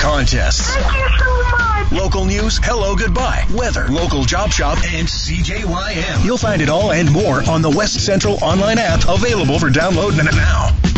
contests. Thank you so much. Local news, hello, goodbye, weather, local job shop, and CJYM. You'll find it all and more on the West Central online app, available for download now.